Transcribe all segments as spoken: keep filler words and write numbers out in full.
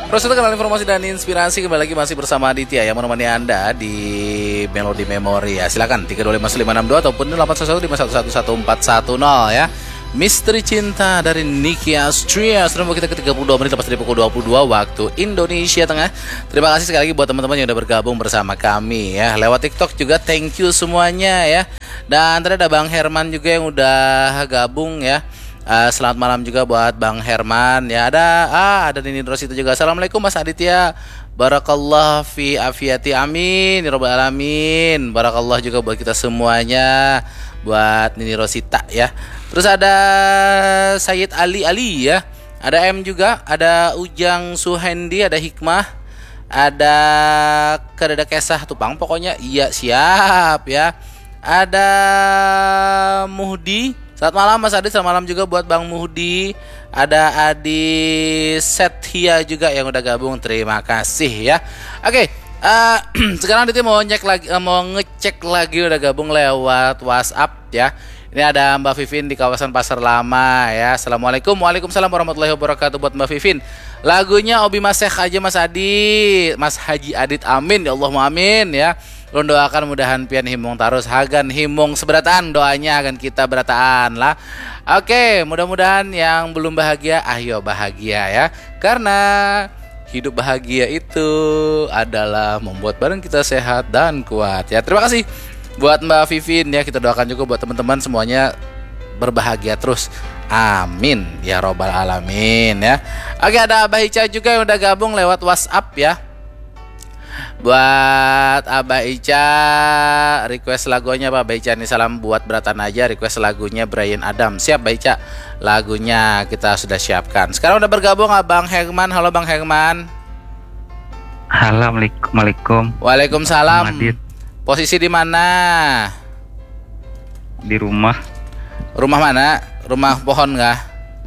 Terus itu kenal informasi dan inspirasi. Kembali lagi masih bersama Aditya yang menemani Anda di Melodi Memori ya. Silakan tiga dua lima lima enam dua ataupun delapan satu satu lima satu satu satu empat satu nol ya. Misteri Cinta dari Nicky Astria. Sudah kita ke tiga puluh dua menit lepas dari pukul dua puluh dua waktu Indonesia Tengah. Terima kasih sekali lagi buat teman-teman yang udah bergabung bersama kami ya. Lewat TikTok juga thank you semuanya ya. Dan tadi ada Bang Herman juga yang udah gabung ya. Uh, selamat malam juga buat Bang Herman ya. Ada ah ada Nini Rosita juga. Assalamualaikum Mas Aditya. Barakallah fi afiati amin ya rabbal alamin. Barakallah juga buat kita semuanya. Buat Nini Rosita ya. Terus ada Sayyid Ali Ali ya. Ada M juga, ada Ujang Suhendi, ada Hikmah, ada Kedada Kesah Tupang pokoknya. Iya siap ya. Ada Muhdi. Selamat malam Mas Adi, selamat malam juga buat Bang Muhdi. Ada Adi Setia juga yang udah gabung, terima kasih ya. Oke, uh, sekarang Aditya mau ngecek lagi, uh, mau ngecek lagi udah gabung lewat WhatsApp ya. Ini ada Mbak Vivin di kawasan Pasar Lama ya. Assalamualaikum, waalaikumsalam warahmatullahi wabarakatuh buat Mbak Vivin. Lagunya Obi Masek aja Mas Adi, Mas Haji Adit, amin ya Allah amin ya. Lu doakan mudahan pian himung tarus hagan himung seberataan, doanya akan kita berataan lah. Oke, mudah-mudahan yang belum bahagia ayo bahagia ya. Karena hidup bahagia itu adalah membuat badan kita sehat dan kuat ya. Terima kasih buat Mbak Vivin ya. Kita doakan juga buat teman-teman semuanya berbahagia terus. Amin ya robbal alamin ya. Oke, ada Abah Ica juga yang udah gabung lewat WhatsApp ya. Buat Abah Ica, request lagunya Pak Abah Ica nih, salam buat beratan aja, request lagunya Bryan Adams. Siap Abah Ica, lagunya kita sudah siapkan. Sekarang udah bergabung Bang Herman. Halo Bang Herman. Assalamualaikum. Waalaikumsalam. Posisi di mana? Di rumah. Rumah mana? Rumah pohon nggak?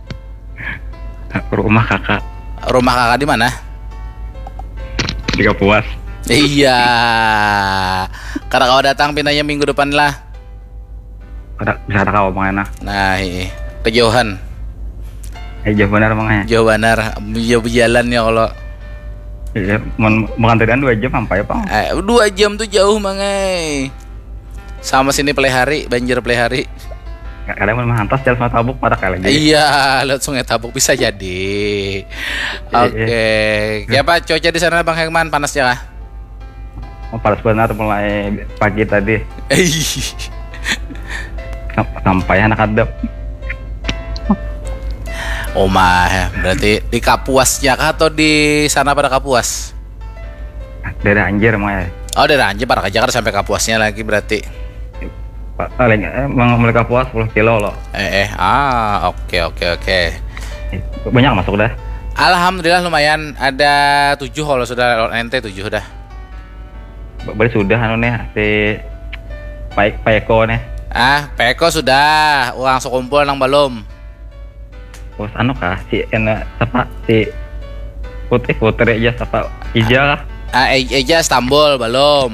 Rumah kakak. Rumah kakak di mana? Di Kapuas. Iya. Karena kau datang pindahnya minggu depan lah. Bisa ada kau mana? Nah, iya. Kejauhan. Eh jauh benar makanya. Jauh benar. Jauh berjalan ya kalau. Iya, mengantarkan dua jam sampai Bang. Eh, dua jam tuh jauh mangai. Sama sini Pelihari, Banjir Pelihari. Kadang memang hantas jalan sama Tabuk pada kali lagi. Iya, lihat Sungai Tabuk bisa jadi. Oke, okay. Ya Pak, cuaca di sana Bang Herman panas ya kah? Oh, panas benar mulai pagi tadi. Sampai anak adep. Oh mah, berarti di Kapuasnya kah atau di sana pada Kapuas? Daerah Anjir mah. Oh, daerah Anjir pada Jakarta sampai Kapuasnya lagi berarti. Paling emang mulai Kapuas sepuluh kilo loh. Eh, eh, ah, oke, okay, oke, okay, oke. Okay. Banyak masuk dah. Alhamdulillah lumayan, ada tujuh kalau sudah ente tujuh dah. Boleh sudah anu nih si Pak Pak Eko nih. Ah, Pak Eko sudah, uang sekumpul nang belum. Bos anu kah si enak siapa si Putih Putri aja siapa Ija kah? Ah, Ija Istanbul belum.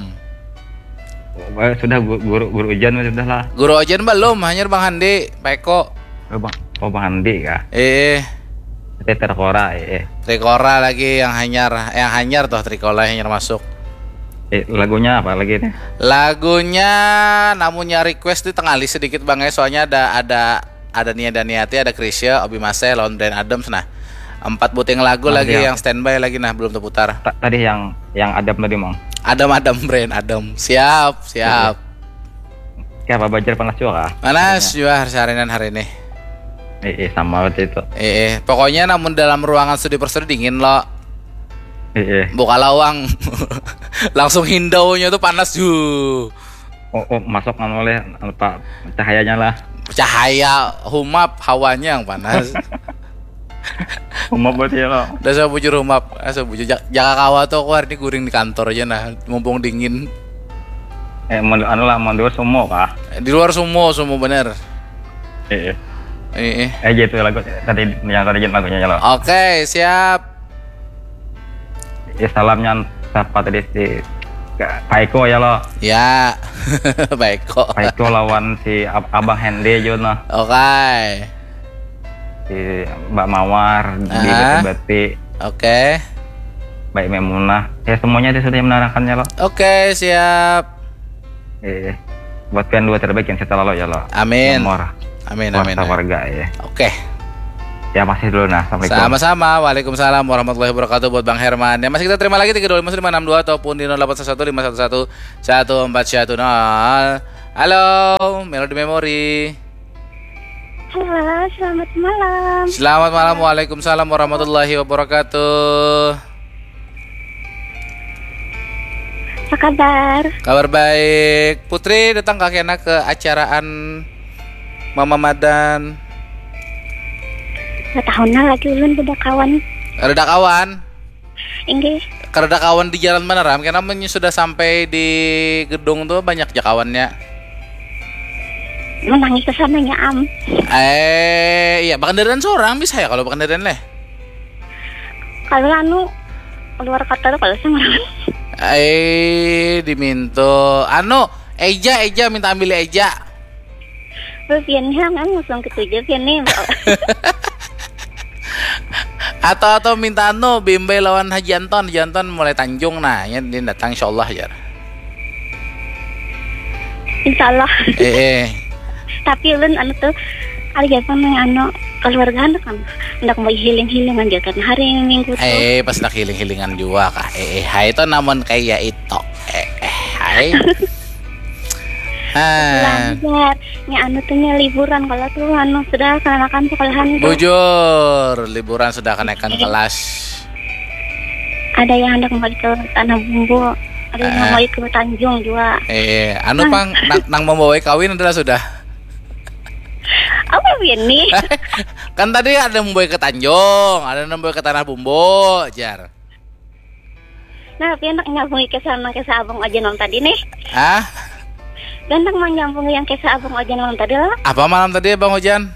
Oh, sudah guru guru ujian sudah lah. Guru ujian belum, hanya Bang Handi, Pak Eko. Oh, Bang, oh Bang Handi kah? Eh. Trikora eh. Trikora lagi yang hanyar, yang hanyar tuh Trikora yang hanyar masuk. Eh, lagunya apa lagi nih? Lagunya namunnya request di tengah list sedikit Bang ya, soalnya ada ada ada Nia Daniati, ada Krisya, Obi Mase, lawan Bryan Adams. Nah, empat buting lagu nah, lagi yang, yang standby lagi nah belum terputar. Tadi yang yang Adam tadi Mang. Adam Adam Bryan Adam. Siap, siap. Siapa Banjir panas juga kah? Panas juga hari ini hari ini. Eh, eh sama waktu itu. Eh, eh, pokoknya namun dalam ruangan studi persudi dingin loh. Eh, eh. Buka lawang. Langsung hindaunya tuh panas tuh. Oh, oh masuk kan oleh apa cahayanya lah. Cahaya humap hawanya yang panas. Humap berarti ya lo. Udah saya bujur humap, saya bujur jaga kawa tuh keluar ini guring di kantor aja nah, mumpung dingin. Eh, mau anu lah mau di luar semua kah? Di luar semua semua bener. Eh, eh. Eh, eh. Eh gitu lagu tadi yang tadi lagunya ya lo. Oke, siap. Ya salamnya siapa tadi si Pak Eko ya lo. Ya. Pak Eko. Pak Eko lawan si Ab Abang Hende juga. Oke. Okay. Si Mbak Mawar ah. di Beti. Oke. baik Memunah, ya semuanya dia sudah menerangkannya lo. Oke, siap. Eh, buat pian dua terbaik yang setelah lo ya lo. Amin. Nomor Amin, amin. warta warga ya. Oke. Ya masih dulu nah. Assalamualaikum. Sama-sama. Waalaikumsalam warahmatullahi wabarakatuh buat Bang Herman. Ya masih kita terima lagi tiga dua lima lima enam dua ataupun di nol delapan satu lima satu satu satu empat satu nol. Halo, Melody Memory. Halo, selamat malam. Selamat malam. Waalaikumsalam warahmatullahi wabarakatuh. Apa kabar? Kabar baik. Putri datang ke Kena ke acaraan Mama Madan. Tahunnya lagi ulun budak kawan. Reda kawan. Inggih. Kereda kawan di jalan mana Ram? Karena sudah sampai di gedung tuh banyak ya kawannya. Menangi ke sananya am. Eh, iya Pakendaran seorang bisa ya kalau Pakendaran leh. Kalau anu keluar kata lu kalau sama. Eh, diminto. Anu, Eja, Eja minta ambil Eja. Lu pian kan langsung ketujuh pian nih. Atau atau minta anu Bimbe lawan Haji Anton, Haji Anton mulai Tanjung nah, ya dia datang insyaallah ya. Insyaallah. Eh, eh. Tapi ulun anu tuh ada japan yang anu keluarga anu kan hendak mau healing-healing aja kan hari Minggu tuh. Eh, pas nak healing-healingan juga kah. Eh, eh, hai itu namun kayak itu. Eh, eh, hai. Ah. Belajar, nya anu tuh nya liburan kalau tuh anu sudah kenakan sekolahan tuh. Bujur, liburan sudah kenaikan kelas. Ada yang hendak kembali ke tanah bumbu, ada yang Ah. mau ke Tanjung juga. Eh, anu pang nang, nang membawa kawin adalah sudah. Apa ini? Kan tadi ada yang membawa ke Tanjung, ada yang membawa ke tanah bumbu, jar. Nah, tapi enak nyambungi ke sana ke Sabang aja non tadi nih. Ah, Ganteng mah nyambung yang ke Sabang aja non tadi lah. apa malam tadi Bang Hujan?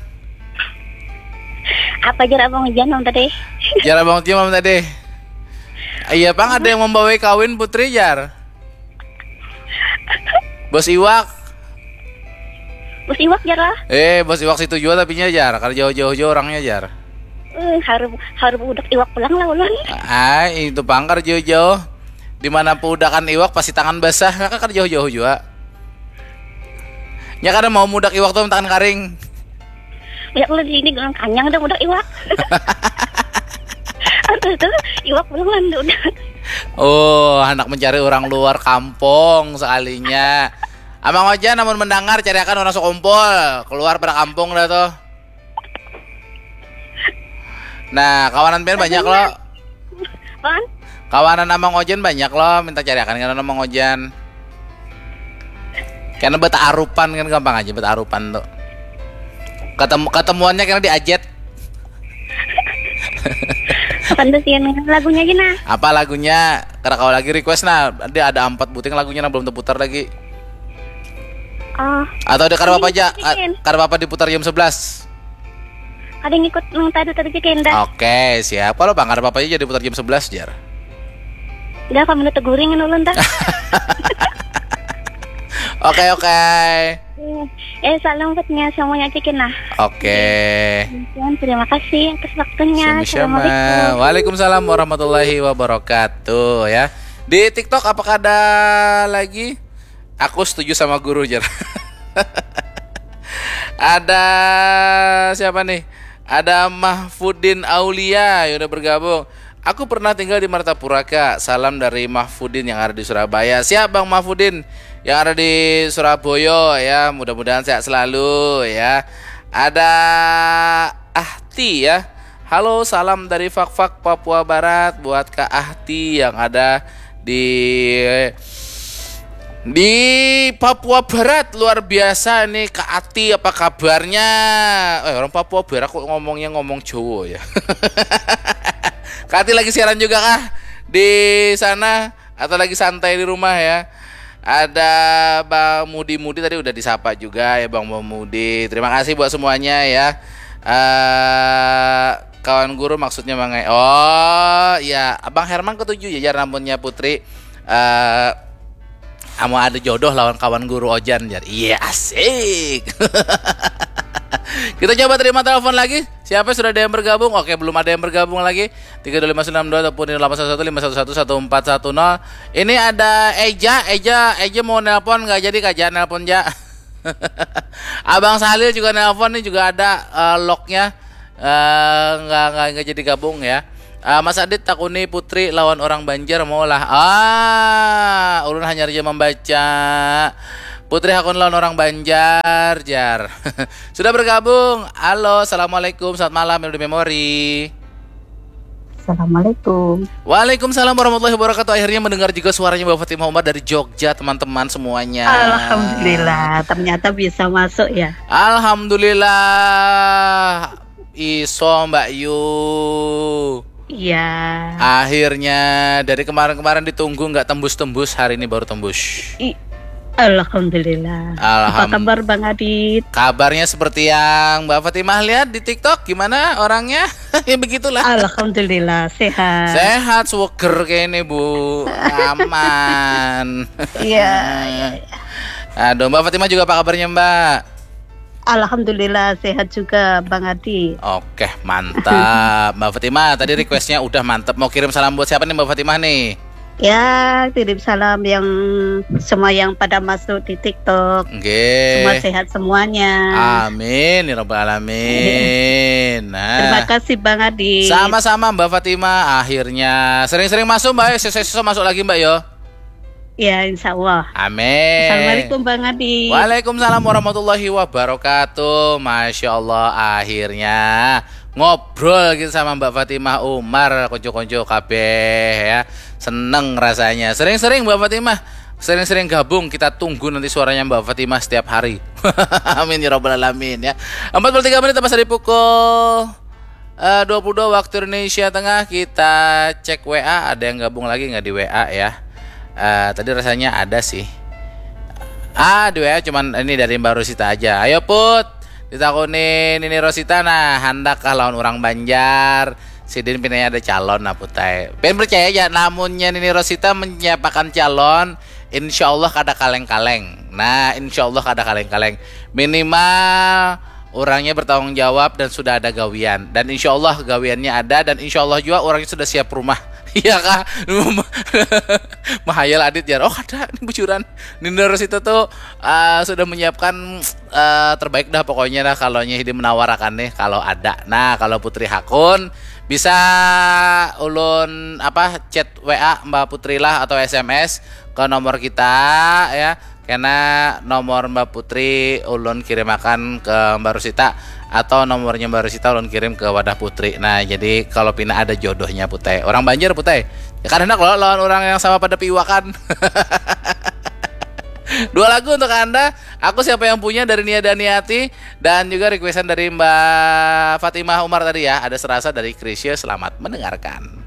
Apa jar abang aja non tadi? Jar Bang Hujan malam tadi. Iya, Bang ada yang membawa kawin putri jar. Bos Iwak. Bus iwak jar lah. Eh, bos Iwak situ juga tapi nya jar, karena jauh-jauh jauh orangnya jar. Eh, harus harus budak iwak pulang lah ulun. Ah, itu pangkar jauh-jauh. Dimana pudakan Iwak pasti tangan basah, maka kan jauh-jauh juga. Ya kan mau mudak Iwak tuh tangan kering. Banyak ulun di sini dengan kanyang udah budak iwak. Aduh tuh iwak pulang lah udah. Oh, anak mencari orang luar kampung sekalinya. Abang Ojan namun mendengar cariakan orang sekumpul keluar pada kampung dah tuh. Nah, kawanan pian banyak loh. Pan? Kawanan Abang Ojan banyak loh, minta cariakan kan Abang Ojan. Karena beta arupan kan gampang aja beta arupan tuh. Ketemu ketemuannya karena di Ajet. Pandasian lagunya aja nah. Apa lagunya? Karena kalau lagi request nah, dia ada empat buting lagunya nah belum terputar lagi. Oh, Atau ada karena apa aja? Bikin. Karena apa diputar jam sebelas. ada yang ikut nang tadi tadi kenda. Oke, siap. Kalau Bang karena apa aja jadi putar jam sebelas jar. Udah kamu udah teguring ulun tah. Oke, oke. Eh, salam buatnya semuanya cikin nah. Oke. Tuhan, terima kasih atas waktunya. Sama-sama. Assalamualaikum. Waalaikumsalam warahmatullahi wabarakatuh ya. Di TikTok apakah ada lagi? Aku setuju sama guru jar. Ada siapa nih? Ada Mahfudin Aulia yang udah bergabung. Aku pernah tinggal di Martapura Kak. Salam dari Mahfudin yang ada di Surabaya. Siap Bang Mahfudin yang ada di Surabaya ya. Mudah-mudahan sehat selalu ya. Ada Ahti ya. Halo, salam dari Fak-Fak Papua Barat buat Kak Ahti yang ada di di Papua Barat. Luar biasa nih Kak Ati, apa kabarnya? Eh, orang Papua Barat kok ngomongnya ngomong Jawa ya. Kak Ati lagi siaran juga kah di sana atau lagi santai di rumah ya? Ada Bang Mudi-Mudi tadi udah disapa juga ya Bang Mudi. Terima kasih buat semuanya ya. Uh, kawan guru maksudnya Bang. Oh ya, Abang Herman ketujuh ya jar namanya Putri. Uh, Kamu ada jodoh lawan kawan guru Ojan jar. Iya asik. Kita coba terima telepon lagi. Siapa sudah ada yang bergabung? Oke, belum ada yang bergabung lagi. tiga dua lima sembilan dua ataupun delapan satu satu lima satu satu satu empat satu nol. Ini ada Eja, Eja, Eja mau nelpon nggak jadi Kak, jangan nelpon Ja. Abang Salil juga nelpon nih, juga ada uh, lognya. Uh, nggak nggak nggak jadi gabung ya. Uh, Mas Adit Takuni Putri lawan orang Banjar mau lah. Ah, ulun hanya saja membaca. Putri Hakun lawan orang Banjar, Jar. Sudah bergabung. Halo, assalamualaikum, selamat malam Melody Memory. Assalamualaikum. Waalaikumsalam warahmatullahi wabarakatuh. Akhirnya mendengar juga suaranya Mbak Fatimah Umar dari Jogja, teman-teman semuanya. Alhamdulillah, ternyata bisa masuk ya. Alhamdulillah. Iso Mbak Yu. Iya. Akhirnya dari kemarin-kemarin ditunggu nggak tembus-tembus, hari ini baru tembus. I- Alhamdulillah. Apa Alham- kabar Bang Adit? Kabarnya seperti yang Mbak Fatimah lihat di TikTok, gimana orangnya? Ya begitulah. Alhamdulillah sehat. Sehat, seger kayak ini Bu. Aman. Iya. Aduh, Mbak Fatimah juga apa kabarnya Mbak? Alhamdulillah sehat juga Bang Adit. Oke, mantap. Mbak Fatimah tadi requestnya udah mantap. Mau kirim salam buat siapa nih Mbak Fatimah nih? Ya, kirim salam yang semua yang pada masuk di TikTok. Oke. Semua sehat semuanya. Amin ya rabbal alamin. Nah, Terima kasih Bang Adit. sama-sama Mbak Fatimah. Akhirnya sering-sering masuk Mbak. Sesuk masuk lagi Mbak yo. Ya, insya Allah. Amin. Assalamualaikum Bang Adit. Waalaikumsalam warahmatullahi wabarakatuh. Masya Allah, akhirnya ngobrol gitu sama Mbak Fatimah Umar, konco-konco kabeh ya. Seneng rasanya. Sering-sering Mbak Fatimah, sering-sering gabung. Kita tunggu nanti suaranya Mbak Fatimah setiap hari. Amin ya rabbal alamin ya. empat puluh tiga menit pas dari pukul uh, dua puluh dua waktu Indonesia Tengah. Kita cek W A, ada yang gabung lagi nggak di W A ya? Uh, tadi rasanya ada sih. Ah, di W A cuman ini dari Mbak Rosita aja. Ayo Put, ditakunin ini Rosita, nah handakkah lawan orang Banjar? Sidin pinanya ada calon nah Putai. Ben percaya ya, namunnya ini Rosita menyiapkan calon, insya Allah kada kaleng-kaleng. Nah, insya Allah kada kaleng-kaleng. Minimal orangnya bertanggung jawab dan sudah ada gawian. Dan insya Allah gawiannya ada, dan insya Allah juga orangnya sudah siap rumah. Iya kah? Mahayal Adit ya. Oh ada ini bucuran. Nina Rosita tuh uh, sudah menyiapkan uh, terbaik dah pokoknya dah kalau Hidi menawarkan nih kalau ada. Nah kalau Putri Hakun bisa ulun apa chat W A Mbak Putri lah atau S M S ke nomor kita ya. Karena nomor Mbak Putri ulun kirimakan ke Mbak Rosita, atau nomornya Mbak Rosita ulun kirim ke Wadah Putri. Nah jadi kalau pina ada jodohnya Putai, orang Banjar Putai ya, karena kalau lawan orang yang sama pada piwakan. Dua lagu untuk Anda, Aku Siapa Yang Punya dari Nia Daniati, dan juga requestan dari Mbak Fatimah Umar tadi ya, ada Serasa dari Krisya. Selamat mendengarkan.